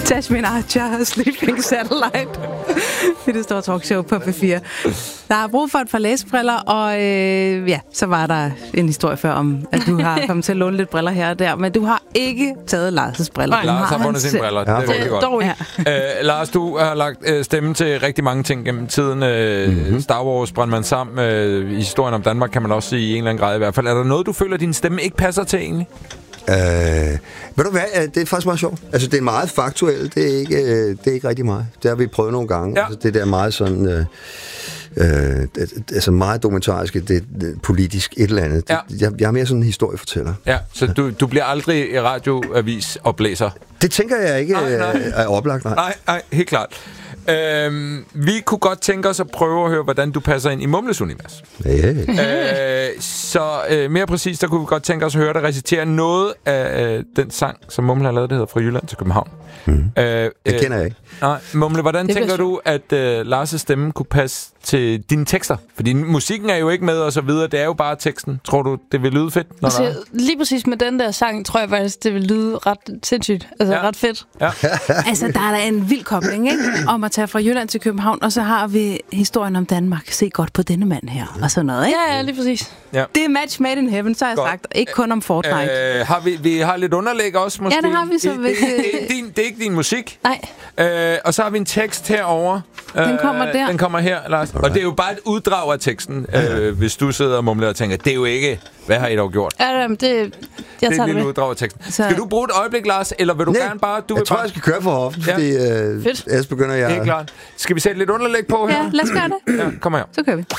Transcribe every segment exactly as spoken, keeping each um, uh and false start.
Tasmin Archer, Sleeping Satellite. Det er det store talkshow på P fire. Der er brug for et par læsebriller, og øh, ja, så var der en historie før om, at du har kommet til at låne lidt briller her og der, men du har ikke taget Lars' briller. Nej, Lars har fundet sine briller. Ja, det er rigtig godt. Ja. Øh, Lars, du har lagt øh, stemme til rigtig mange ting gennem tiden. Øh, mm-hmm. Star Wars brændte man sammen. Øh, I historien om Danmark kan man også sige i en eller anden grad i hvert fald. Er der noget, du føler, at din stemme ikke passer til egentlig? Øh, ved du hvad, det er faktisk meget sjovt. Altså, det er meget faktuelt, det er ikke, øh, det er ikke rigtig meget. Det har vi prøvet nogle gange. Ja. Altså, det der meget sådan, øh, øh, altså meget dokumentariske, det, det, politisk et eller andet. Ja. Det, jeg, jeg er mere sådan en historiefortæller. Ja, så du, du bliver aldrig i radioavis oplæser? Det tænker jeg ikke nej, nej. er oplagt, nej. Nej, nej, helt klart. Øhm, vi kunne godt tænke os at prøve at høre, hvordan du passer ind i Mumles univers. Yeah. øh, så øh, mere præcis, der kunne vi godt tænke os at høre dig recitere noget af øh, den sang, som Mumle har lavet, det hedder Fra Jylland til København. Mm. Øh, det kender jeg ikke. Nej, Mumle, hvordan det tænker du, at øh, Lars' stemme kunne passe til dine tekster? Fordi musikken er jo ikke med og så videre, det er jo bare teksten. Tror du, det vil lyde fedt? Når altså, der... lige præcis med den der sang, tror jeg faktisk, det vil lyde ret sindssygt. Altså Ja. ret fedt. Ja. Altså, der er der en vild kobling, ikke? Om at tage fra Jylland til København, og så har vi historien om Danmark. Se godt på denne mand her, og sådan noget, ikke? Ja, ja, lige præcis. Ja. Det er match made in heaven, så har jeg Godt. sagt. Ikke kun om Fortnite. Øh, har vi, vi har lidt underlæg også, måske? Ja, det har vi så. Det, Hvis, det, det, er din, det er ikke din musik. Nej. Øh, og så har vi en tekst herovre. Den kommer der. Den kommer her, Lars. Alright. Og det er jo bare et uddrag af teksten, øh, hvis du sidder og mumler og tænker, det er jo ikke, hvad har I dog gjort? Ja, jamen, det, jeg det er tager et det lille med. uddrag af teksten. Så- Skal du bruge et øjeblik, Lars, eller vil du Nej, gerne bare... Du jeg vil tror, bare... jeg skal køre for hoften, Ja. fordi øh, Fedt. ellers begynder jeg... Helt klart. Skal vi sætte lidt underlæg på her? Ja, lad os gøre det. Ja, kom her. Så kører vi.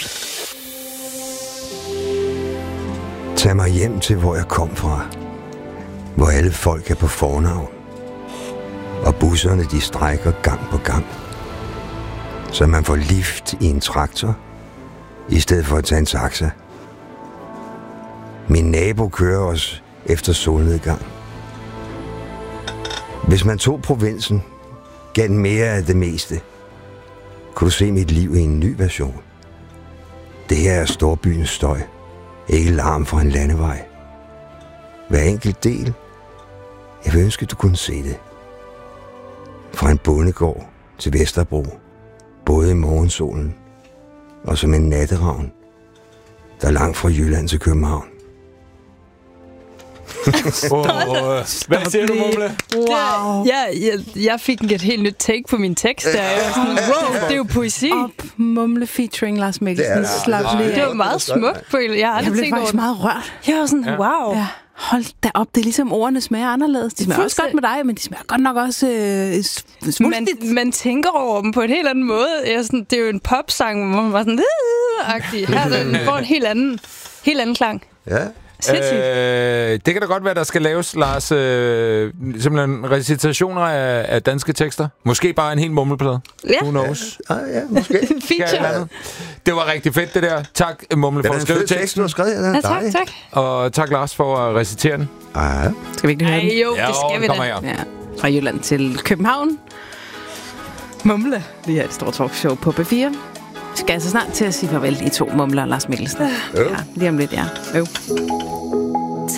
Tag mig hjem til, hvor jeg kom fra. Hvor alle folk er på fornavn. Og busserne, de strækker gang på gang. Så man får lift i en traktor, i stedet for at tage en taxa. Min nabo kører os efter solnedgang. Hvis man tog provinsen, gav den mere af det meste, kunne du se mit liv i en ny version. Det her er storbyens støj. Ikke larm fra en landevej. Hver enkelt del. Jeg vil ønske, du kunne se det. Fra en bondegård til Vesterbro. Både i morgensolen og som en natteravn, der er langt fra Jylland til København. Oh, hvad siger du, Mumle? Wow. Ja, jeg, jeg fik et helt nyt take på min tekst. Der. Jeg var sådan, wow, det er jo poesi. Op, Mumle featuring Lars Mikkelsen. Det er- Slap lige Det af. var meget smukt. På, jeg har Jeg aldrig blev tænkt over faktisk det. meget rørt. Jeg var sådan, Ja. wow. Ja. Hold da op, det er ligesom ordene smager anderledes. De smager også godt med dig, men de smager godt nok også øh, s- svulstigt. Man, man tænker over dem på en helt anden måde. Jeg er sådan, det er jo en popsang, hvor man var sådan... agtig. Her den får en helt anden, helt anden klang. Ja. Sindssygt. Øh, det kan da godt være, der skal laves, Lars, øh, simpelthen recitationer af, af danske tekster. Måske bare en hel mumleplade. Ja. Who knows? Ah, ja, måske. Feature. Det var rigtig fedt, det der. Tak, Mumle, Det for er at en skrive fed tekst, teksten. du har skrevet. Den er Ja, tak, dejlig. tak. Og tak, Lars, for at recitere den. Ah, Skal vi ikke høre Ej, den? jo, det skal vi kommer da. her. Ja, fra Jylland til København. Mumle. Det er et stort talkshow på P fire. Vi skal altså snart til at sige farvel, de to mumler og Lars Mikkelsen. Ja, lige om lidt, ja. Øv.